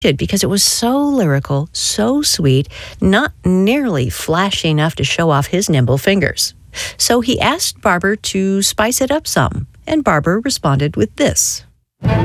because it was so lyrical, so sweet, not nearly flashy enough to show off his nimble fingers. So he asked Barber to spice it up some, and Barber responded with this.